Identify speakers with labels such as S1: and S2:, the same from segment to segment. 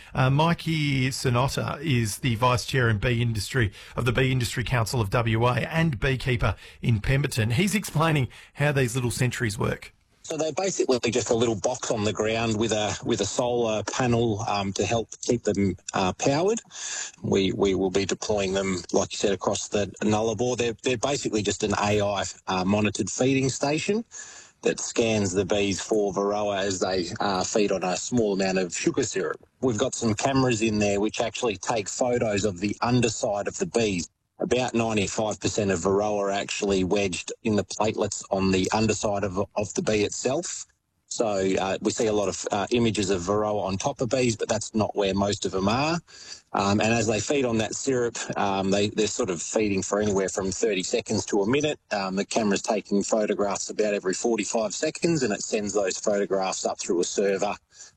S1: Mikey Sonotta is the Vice Chair in Bee Industry of the Bee Industry Council of WA and beekeeper in Pemberton. He's explaining how these little sentries work.
S2: So they're basically just a little box on the ground with a solar panel to help keep them powered. We will be deploying them, like you said, across the Nullarbor. They're basically just an AI monitored feeding station that scans the bees for Varroa as they feed on a small amount of sugar syrup. We've got some cameras in there which actually take photos of the underside of the bees. About 95% of Varroa are actually wedged in the platelets on the underside of the bee itself. So we see a lot of images of Varroa on top of bees, but that's not where most of them are. And as they feed on that syrup, they're sort of feeding for anywhere from 30 seconds to a minute. The camera's taking photographs about every 45 seconds, and it sends those photographs up through a server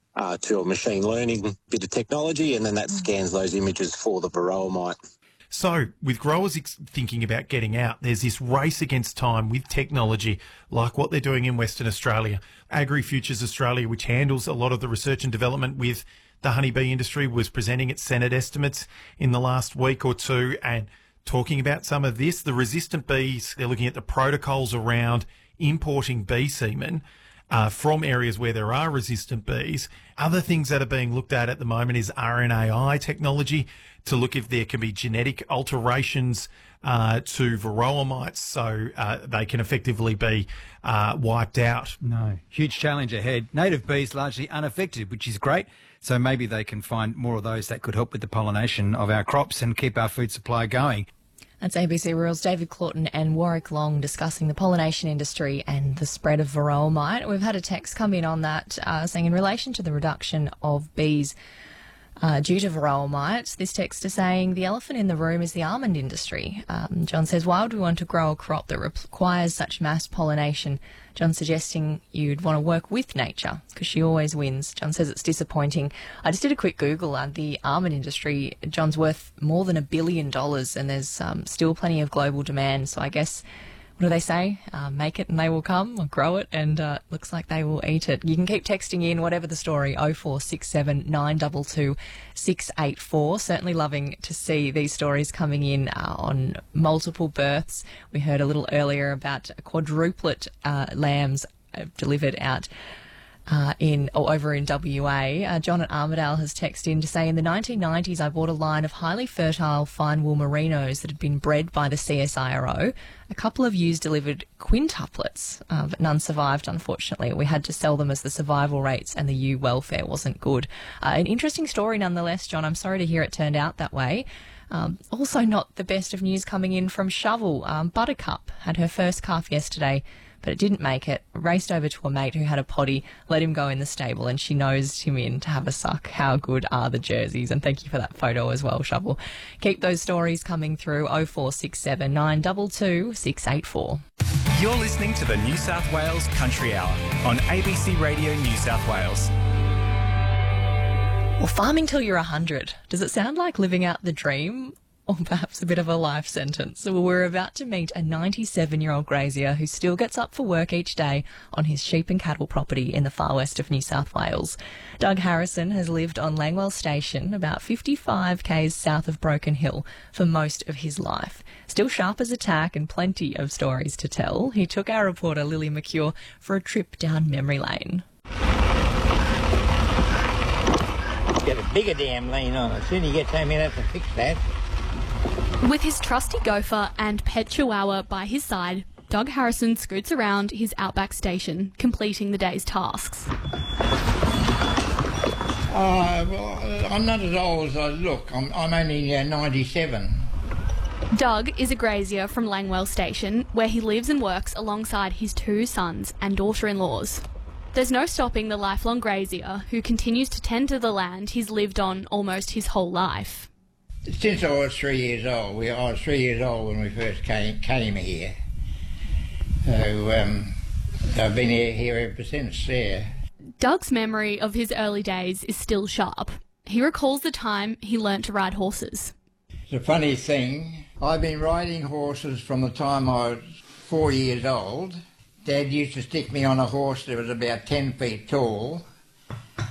S2: to a machine learning bit of technology, and then that scans those images for the Varroa mite.
S1: So, with growers thinking about getting out, there's this race against time with technology, like what they're doing in Western Australia. AgriFutures Australia, which handles a lot of the research and development with the honeybee industry, was presenting its Senate estimates in the last week or two and talking about some of this. The resistant bees, they're looking at the protocols around importing bee semen from areas where there are resistant bees. Other things that are being looked at the moment is RNAi technology to look if there can be genetic alterations to Varroa mites so they can effectively be wiped out.
S3: No, huge challenge ahead. Native bees largely unaffected, which is great. So maybe they can find more of those that could help with the pollination of our crops and keep our food supply going.
S4: That's ABC Rural's David Claughton and Warwick Long discussing the pollination industry and the spread of Varroa mite. We've had a text come in on that saying in relation to the reduction of bees due to Varroa mite, this text is saying the elephant in the room is the almond industry. John says, why would we want to grow a crop that requires such mass pollination? John suggesting you'd want to work with nature because she always wins. John says it's disappointing. I just did a quick Google. The almond industry, John's worth more than $1 billion and there's still plenty of global demand. So I guess, what do they say? Make it and they will come, or grow it and looks like they will eat it. You can keep texting in, whatever the story, 0467 922 684. Certainly loving to see these stories coming in on multiple births. We heard a little earlier about quadruplet lambs delivered out over in WA. John at Armidale has texted in to say, in the 1990s, I bought a line of highly fertile fine wool merinos that had been bred by the CSIRO. A couple of ewes delivered quintuplets, but none survived, unfortunately. We had to sell them as the survival rates and the ewe welfare wasn't good. An interesting story nonetheless, John. I'm sorry to hear it turned out that way. Also not the best of news coming in from Shovel. Buttercup had her first calf yesterday, but it didn't make it. Raced over to a mate who had a potty, let him go in the stable, and she nosed him in to have a suck. How good are the jerseys? And thank you for that photo as well, Shovel. Keep those stories coming through, 0467 922 684.
S5: You're listening to the New South Wales Country Hour on ABC Radio New South Wales.
S4: Well, farming till you're 100. Does it sound like living out the dream? Or perhaps a bit of a life sentence. So we're about to meet a 97-year-old grazier who still gets up for work each day on his sheep and cattle property in the far west of New South Wales. Doug Harrison has lived on Langwell Station, about 55 k's south of Broken Hill, for most of his life. Still sharp as a tack and plenty of stories to tell, he took our reporter Lily McCure for a trip down memory lane.
S6: Get a bigger damn lane on it. Soon you get home, you have to fix that.
S7: With his trusty gopher and pet chihuahua by his side, Doug Harrison scoots around his outback station, completing the day's tasks.
S6: Well, I'm not as old as I look. I'm only 97.
S7: Doug is a grazier from Langwell Station, where he lives and works alongside his 2 sons and daughter-in-laws. There's no stopping the lifelong grazier, who continues to tend to the land he's lived on almost his whole life.
S6: Since I was 3 years old. I was 3 years old when we first came here. So I've been here ever since there.
S7: Doug's memory of his early days is still sharp. He recalls the time he learnt to ride horses.
S6: It's a funny thing. I've been riding horses from the time I was 4 years old. Dad used to stick me on a horse that was about 10 feet tall.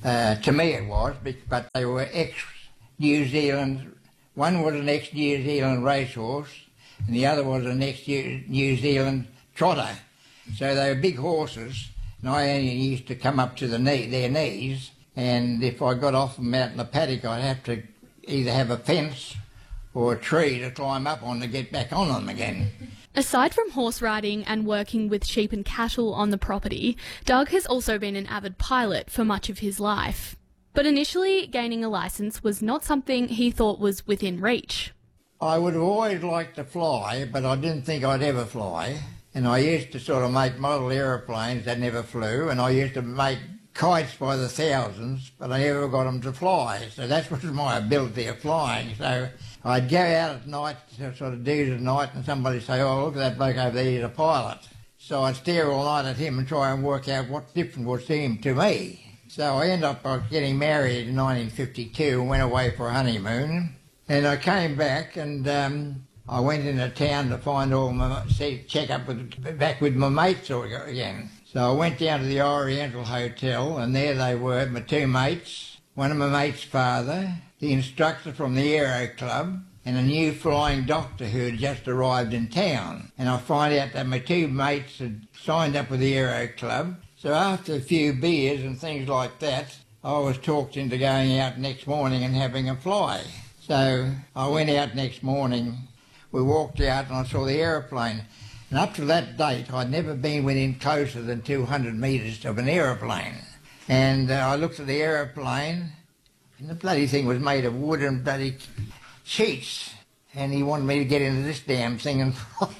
S6: To me it was, but they were ex-New Zealand. One was an ex-New Zealand racehorse and the other was an ex-New Zealand trotter. So they were big horses, and I only used to come up to their knees, and if I got off them out in the paddock, I'd have to either have a fence or a tree to climb up on to get back on them again.
S7: Aside from horse riding and working with sheep and cattle on the property, Doug has also been an avid pilot for much of his life. But initially, gaining a licence was not something he thought was within reach.
S6: I would have always liked to fly, but I didn't think I'd ever fly. And I used to sort of make model aeroplanes that never flew, and I used to make kites by the thousands, but I never got them to fly. So that was my ability of flying. So I'd go out at night, sort of do the night, and somebody say, oh, look at that bloke over there, he's a pilot. So I'd stare all night at him and try and work out what difference was to him to me. So I ended up getting married in 1952 and went away for a honeymoon. And I came back and I went into town to find all my, check up back with my mates again. So I went down to the Oriental Hotel, and there they were, my two mates, one of my mates' father, the instructor from the Aero Club, and a new flying doctor who had just arrived in town. And I find out that my two mates had signed up with the Aero Club. So after a few beers and things like that, I was talked into going out next morning and having a fly. So I went out next morning. We walked out and I saw the aeroplane. And up to that date, I'd never been within closer than 200 metres of an aeroplane. And I looked at the aeroplane, and the bloody thing was made of wood and bloody sheets. And he wanted me to get into this damn thing. And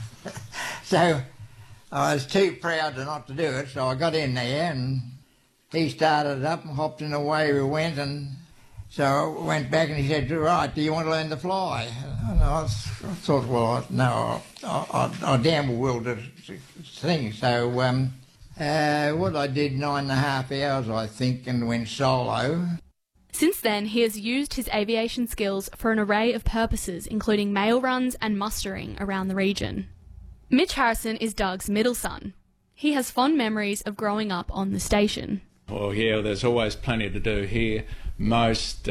S6: so I was too proud not to do it, so I got in there and he started it up and hopped in, away we went. And so I went back and he said, right, do you want to learn to fly? And I thought, well, no, I damn well will do thing. So what I did 9.5 hours, I think, and went solo.
S7: Since then, he has used his aviation skills for an array of purposes, including mail runs and mustering around the region. Mitch Harrison is Doug's middle son. He has fond memories of growing up on the station.
S8: Well, yeah, there's always plenty to do here. Most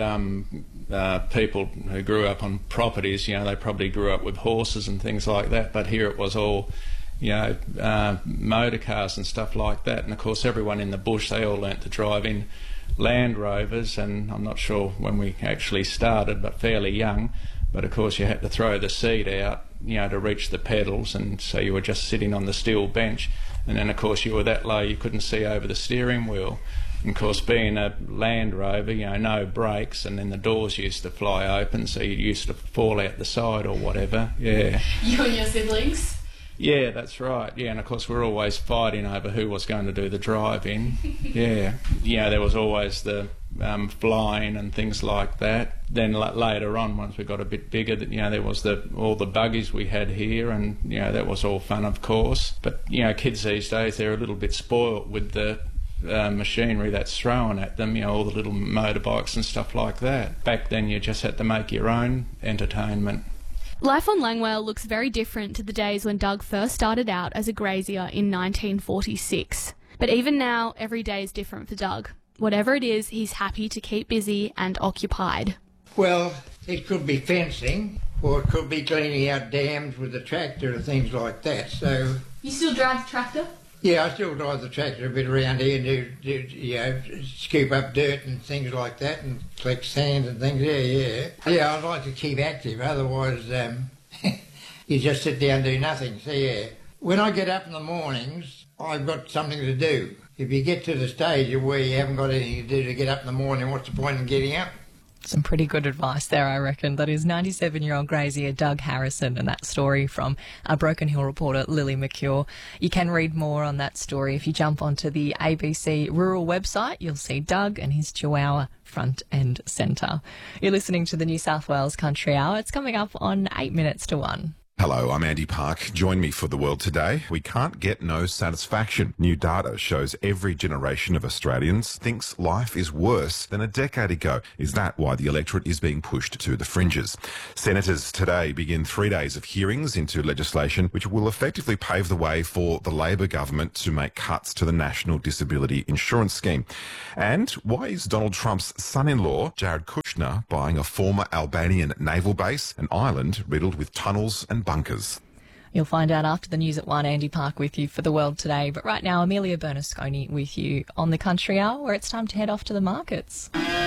S8: people who grew up on properties, you know, they probably grew up with horses and things like that, but here it was all, you know, motor cars and stuff like that. And of course everyone in the bush, they all learnt to drive in Land Rovers, and I'm not sure when we actually started, but fairly young. But of course you had to throw the seat out, you know, to reach the pedals, and so you were just sitting on the steel bench. And then of course you were that low you couldn't see over the steering wheel. And of course, being a Land Rover, you know, no brakes, and then the doors used to fly open, so you used to fall out the side or whatever. Yeah.
S7: You and your siblings?
S8: Yeah, that's right. Yeah, and of course we're always fighting over who was going to do the driving. Yeah. You know, there was always the flying and things like that. Then later on, once we got a bit bigger, you know, there was all the buggies we had here, and you know, that was all fun, of course. But you know, kids these days, they're a little bit spoilt with the machinery that's thrown at them, you know, all the little motorbikes and stuff like that. Back then you just had to make your own entertainment.
S7: Life on Langwale looks very different to the days when Doug first started out as a grazier in 1946. But even now, every day is different for Doug. Whatever it is, he's happy to keep busy and occupied.
S6: Well, it could be fencing, or it could be cleaning out dams with the tractor and things like that, so...
S7: You still drive the tractor?
S6: Yeah, I still drive the tractor a bit around here and do you know, scoop up dirt and things like that and collect sand and things. Yeah. Yeah, I'd like to keep active, otherwise you just sit down and do nothing. So yeah, when I get up in the mornings, I've got something to do. If you get to the stage where you haven't got anything to do to get up in the morning, what's the point in getting up?
S4: Some pretty good advice there, I reckon. That is 97-year-old grazier Doug Harrison, and that story from our Broken Hill reporter Lily McCure. You can read more on that story if you jump onto the ABC Rural website. You'll see Doug and his Chihuahua front and centre. You're listening to the New South Wales Country Hour. It's coming up on 8 minutes to 1.
S9: Hello, I'm Andy Park. Join me for The World Today. We can't get no satisfaction. New data shows every generation of Australians thinks life is worse than a decade ago. Is that why the electorate is being pushed to the fringes? Senators today begin 3 days of hearings into legislation which will effectively pave the way for the Labor government to make cuts to the National Disability Insurance Scheme. And why is Donald Trump's son-in-law, Jared Kushner, buying a former Albanian naval base, an island riddled with tunnels and bunkers?
S4: You'll find out after the news at 1. Andy Park with you for The World Today. But right now, Amelia Bernasconi with you on the Country Hour, where it's time to head off to the markets.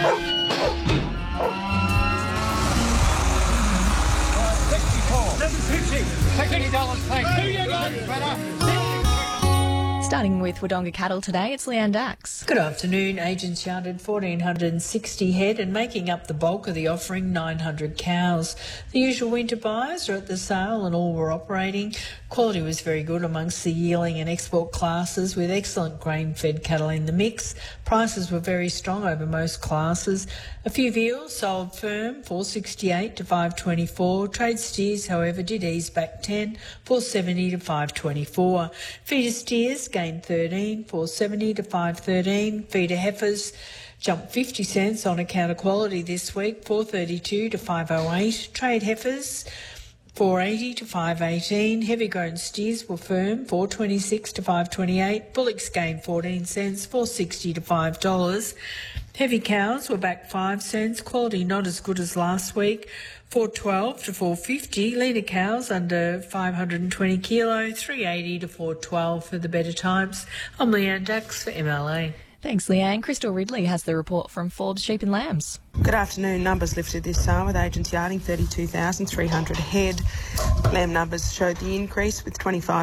S4: Starting with Wodonga Cattle today, it's Leanne Dax.
S10: Good afternoon. Agents yarded 1,460 head and making up the bulk of the offering, 900 cows. The usual winter buyers are at the sale and all were operating. Quality was very good amongst the yearling and export classes, with excellent grain-fed cattle in the mix. Prices were very strong over most classes. A few veals sold firm, 468 to 524. Trade steers, however, did ease back 10, 470 to 524. Feeder steers gained 13, 470 to 513. Feeder heifers jumped 50 cents on account of quality this week, 432 to 508. Trade heifers 480 to 518. Heavy grown steers were firm, 426 to 528. Bullocks gained 14 cents, 460 to $5. Heavy cows were back 5 cents. Quality not as good as last week, 412 to 450. Leaner cows under 520 kilo, 380 to 412 for the better times. I'm Leanne Dax for MLA.
S4: Thanks, Leanne. Crystal Ridley has the report from Forbes Sheep and Lambs.
S11: Good afternoon. Numbers lifted this sale with agents yarding 32,300 head. Lamb numbers showed the increase with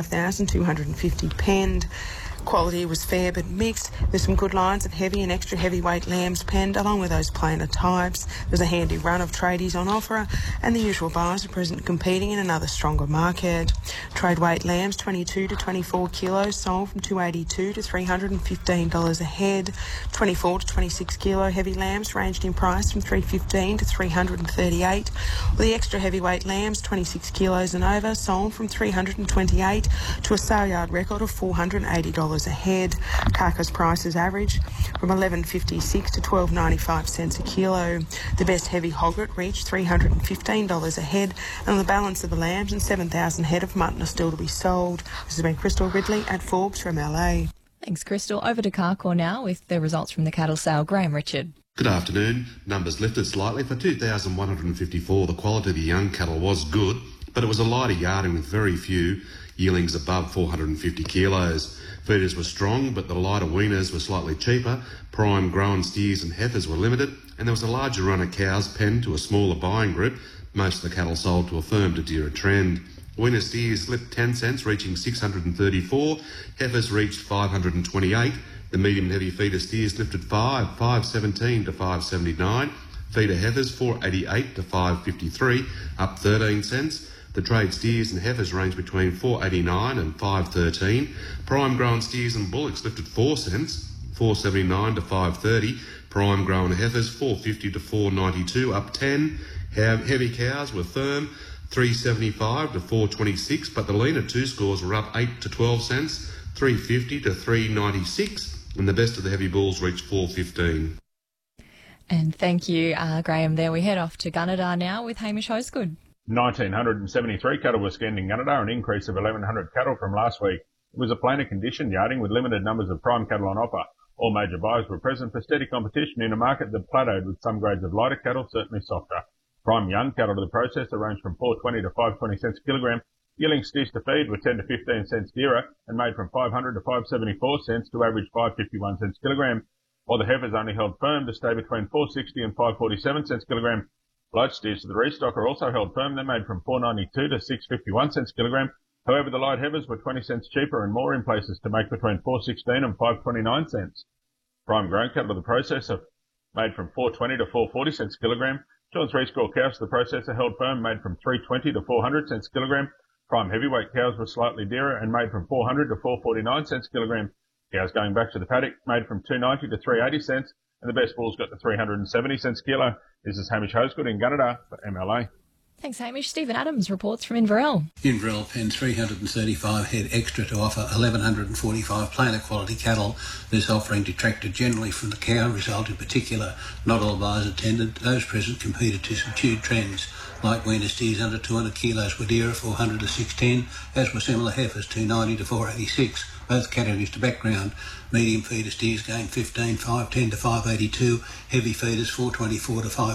S11: 25,250 penned. Quality was fair but mixed. There's some good lines of heavy and extra heavyweight lambs penned, along with those plainer types. There's a handy run of tradies on offer, and the usual buyers are present competing in another stronger market. Trade weight lambs 22 to 24 kilos sold from $282 to $315 a head. 24 to 26 kilo heavy lambs ranged in price from $315 to $338. The extra heavyweight lambs 26 kilos and over sold from $328 to a sale yard record of $480 a head. Carcass prices average from $11.56 to $12.95 cents a kilo. The best heavy hoglet reached $315 a head, and the balance of the lambs and 7,000 head of mutton are still to be sold. This has been Crystal Ridley at Forbes from LA.
S4: Thanks, Crystal. Over to Carcoar now with the results from the cattle sale. Graham Richard.
S12: Good afternoon. Numbers lifted slightly for 2,154. The quality of the young cattle was good, but it was a lighter yarding with very few yearlings above 450 kilos. Feeders were strong, but the lighter weaners were slightly cheaper. Prime grown steers and heifers were limited, and there was a larger run of cows penned to a smaller buying group. Most of the cattle sold to a firm to dearer trend. Weaner steers slipped 10 cents, reaching 634. Heifers reached 528. The medium and heavy feeder steers lifted 517 to 579. Feeder heifers 488 to 553, up 13 cents. The trade steers and heifers range between 489 and 513. Prime grown steers and bullocks lifted 4 cents, 479 to 530. Prime grown heifers 450 to 492, up 10. Heavy cows were firm, 375 to 426, but the leaner two scores were up 8 to 12 cents, 350 to 396, and the best of the heavy bulls reached 415.
S4: And thank you, Graham. There we head off to Gunnedah now with Hamish Hosegood.
S13: 1,973 cattle were skinned in Gunnedah, an increase of 1,100 cattle from last week. It was a plainer condition yarding with limited numbers of prime cattle on offer. All major buyers were present for steady competition in a market that plateaued with some grades of lighter cattle certainly softer. Prime young cattle to the processor ranged from 420 to 520 cents a kilogram. Yearling steers to feed were 10 to 15 cents dearer and made from 500 to 574 cents to average 551 cents a kilogram, while the heifers only held firm to stay between 460 and 547 cents a kilogram. Light steers to the restocker also held firm. They made from 492 to 651 cents a kilogram. However, the light heifers were 20 cents cheaper and more in places to make between 416 and 529 cents. Prime grown cattle to the processor made from 420 to 440 cents a kilogram. 2 and 3 score cows to the processor held firm, made from 320 to 400 cents a kilogram. Prime heavyweight cows were slightly dearer and made from 400 to 449 cents a kilogram. Cows going back to the paddock made from 290 to 380 cents. And the best bulls got to 370 cents a kilo. This is Hamish Hosegood in Gunnedah for MLA.
S4: Thanks, Hamish. Stephen Adams reports from Inverell.
S14: Inverell penned 335 head extra to offer 1,145 plainer quality cattle. This offering detracted generally from the cow result in particular. Not all buyers attended. Those present competed to subdued trends. Like weaner steers under 200 kilos were dearer, 400 to 610, as were similar heifers, 290 to 486. Both categories to background. Medium feeder steers gained 15, 510 to 582. Heavy feeders 424 to 5